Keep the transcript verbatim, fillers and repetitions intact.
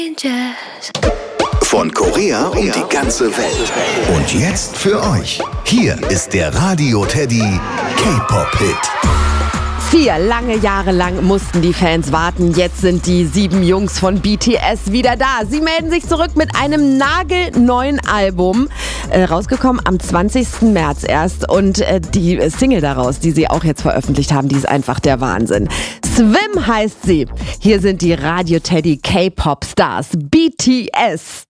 Von Korea um die ganze Welt. Und jetzt für euch. Hier ist der Radio Teddy K-Pop-Hit. Vier lange Jahre lang mussten die Fans warten. Jetzt sind die sieben Jungs von B T S wieder da. Sie melden sich zurück mit einem nagelneuen Album. Äh, rausgekommen am zwanzigsten März erst. Und äh, die Single daraus, die sie auch jetzt veröffentlicht haben, die ist einfach der Wahnsinn. Swim heißt sie. Hier sind die Radio Teddy K-Pop Stars B T S.